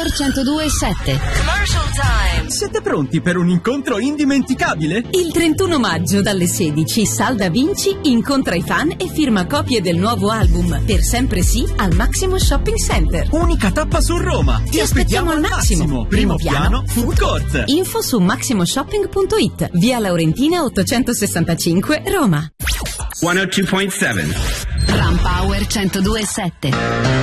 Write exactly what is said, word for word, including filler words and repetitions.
centodue e sette. Commercial time. Siete pronti per un incontro indimenticabile? Il trentuno maggio dalle sedici Salda Vinci incontra i fan e firma copie del nuovo album Per sempre sì al Maximo Shopping Center. Unica tappa su Roma. Ti, Ti aspettiamo, aspettiamo al Massimo. Massimo. Primo, Primo piano, piano, food court. Info su maximoshopping punto it. Via Laurentina ottocentosessantacinque, Roma. centodue virgola sette. Ram Power centodue e sette.